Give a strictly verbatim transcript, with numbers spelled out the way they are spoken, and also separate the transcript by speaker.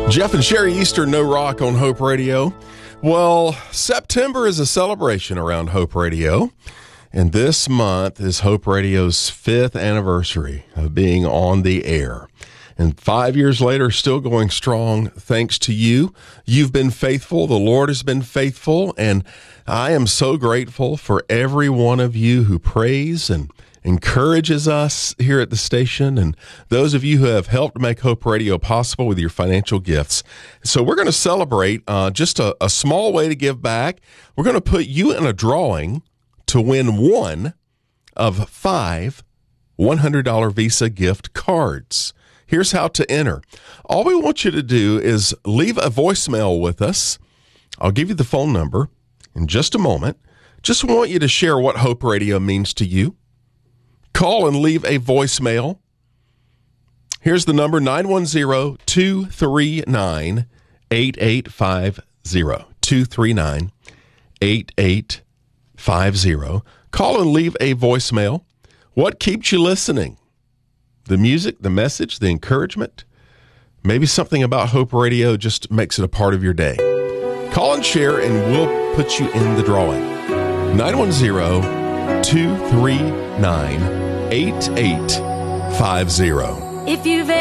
Speaker 1: Jeff and Sherry Easter, No Rock on Hope Radio. Well, September is a celebration around Hope Radio, and this month is Hope Radio's fifth anniversary of being on the air. And five years later, still going strong thanks to you. You've been faithful. The Lord has been faithful, and I am so grateful for every one of you who prays and encourages us here at the station, and those of you who have helped make Hope Radio possible with your financial gifts. So we're going to celebrate uh, just a, a small way to give back. We're going to put you in a drawing to win one of five one hundred dollars Visa gift cards. Here's how to enter. All we want you to do is leave a voicemail with us. I'll give you the phone number in just a moment. Just want you to share what Hope Radio means to you. Call and leave a voicemail. Here's the number, nine one zero, two three nine, eight eight five zero. two three nine, eight eight five zero. Call and leave a voicemail. What keeps you listening? The music, the message, the encouragement? Maybe something about Hope Radio just makes it a part of your day. Call and share, and we'll put you in the drawing. nine one zero, two three nine, eight eight five zero.
Speaker 2: If you've